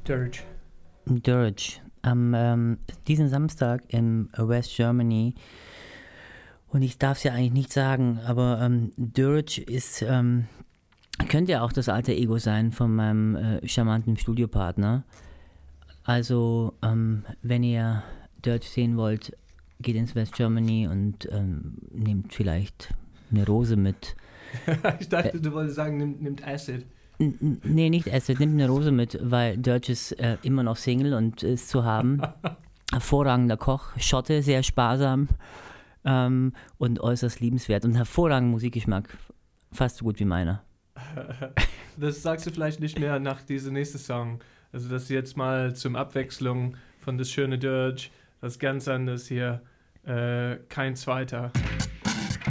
Dirge. Dirge. Am diesen Samstag im West Germany. Und ich darf es ja eigentlich nicht sagen, aber Dirge ist, könnte ja auch das alter Ego sein von meinem charmanten Studiopartner. Also, wenn ihr Dirge sehen wollt, geht ins West Germany und nehmt vielleicht eine Rose mit. Ich dachte, du wolltest sagen, nimmt Acid. Nee, nicht Acid, nehmt eine Rose mit, weil Dirge ist immer noch Single und ist zu haben. Hervorragender Koch, Schotte, sehr sparsam und äußerst liebenswert und hervorragender Musikgeschmack, fast so gut wie meiner. Das sagst du vielleicht nicht mehr nach diesem nächsten Song. Also das jetzt mal zum Abwechslung von das schöne Dirge, das ganz anders hier, kein zweiter.